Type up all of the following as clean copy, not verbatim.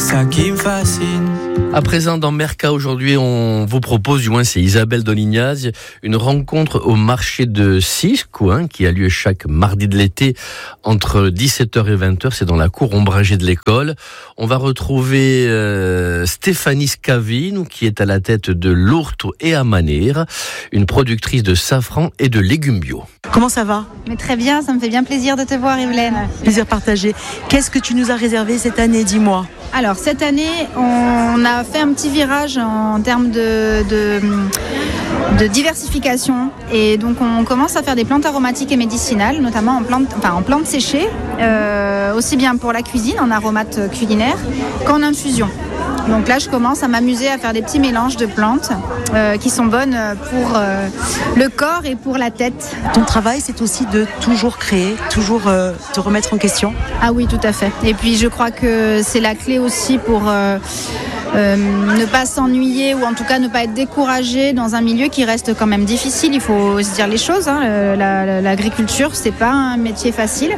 ça qui me fascine. À présent, dans Merca, aujourd'hui, on vous propose, du moins c'est Isabelle Dolignaz, une rencontre au marché de Cisco, qui a lieu chaque mardi de l'été entre 17h et 20h. C'est dans la cour ombragée de l'école. On va retrouver Stéphanie Scavine, qui est à la tête de l'Orto et Amanir, une productrice de safran et de légumes bio. Comment ça va ? Mais très bien, ça me fait bien plaisir de te voir, Evelyne. Plaisir partagé. Qu'est-ce que tu nous as réservé cette année, dis-moi ? Alors, cette année, on a fait un petit virage en termes de diversification. Et donc, on commence à faire des plantes aromatiques et médicinales, notamment en plantes séchées, aussi bien pour la cuisine, en aromates culinaires, qu'en infusion. Donc là, je commence à m'amuser à faire des petits mélanges de plantes qui sont bonnes pour le corps et pour la tête. Ton travail, c'est aussi de toujours créer, toujours te remettre en question. Ah oui, tout à fait. Et puis, je crois que c'est la clé aussi pour ne pas s'ennuyer ou en tout cas ne pas être découragé dans un milieu qui reste quand même difficile. Il faut se dire les choses. L'agriculture, c'est pas un métier facile,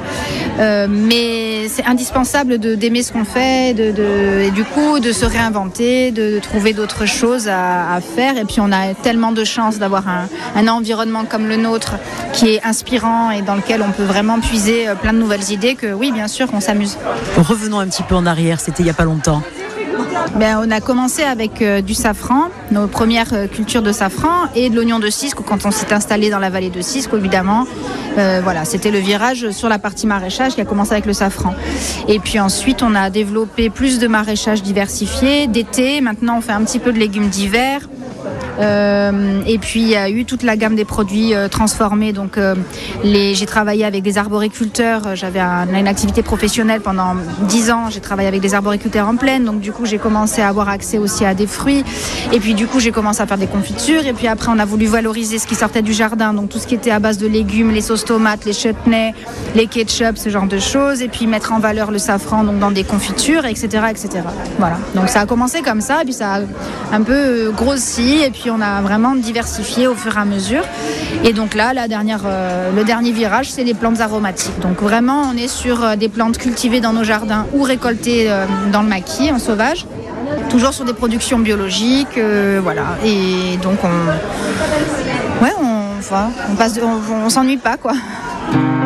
mais c'est indispensable d'aimer ce qu'on fait, et du coup de se réinventer, de trouver d'autres choses à faire. Et puis on a tellement de chance d'avoir un environnement comme le nôtre qui est inspirant et dans lequel on peut vraiment puiser plein de nouvelles idées que oui, bien sûr, qu'on s'amuse. Revenons un petit peu en arrière, c'était il n'y a pas longtemps. On a commencé avec du safran, nos premières cultures de safran et de l'oignon de Cisco quand on s'est installé dans la vallée de Cisco, évidemment. C'était le virage sur la partie maraîchage qui a commencé avec le safran. Et puis ensuite, on a développé plus de maraîchage diversifié d'été. Maintenant, on fait un petit peu de légumes d'hiver. Et puis il y a eu toute la gamme des produits transformés. Donc j'ai travaillé avec des arboriculteurs. J'avais une activité professionnelle pendant 10 ans. J'ai travaillé avec des arboriculteurs en plaine. Donc du coup j'ai commencé à avoir accès aussi à des fruits. Et puis du coup j'ai commencé à faire des confitures. Et puis après on a voulu valoriser ce qui sortait du jardin. Donc tout ce qui était à base de légumes, les sauces tomates, les chutneys, les ketchup, ce genre de choses. Et puis mettre en valeur le safran donc dans des confitures, etc., etc. Voilà. Donc ça a commencé comme ça. Et puis ça a un peu grossi. Et puis on a vraiment diversifié au fur et à mesure. Et donc là, le dernier virage, c'est les plantes aromatiques. Donc vraiment, on est sur des plantes cultivées dans nos jardins ou récoltées dans le maquis, en sauvage. Toujours sur des productions biologiques, voilà. Et donc on s'ennuie pas, quoi.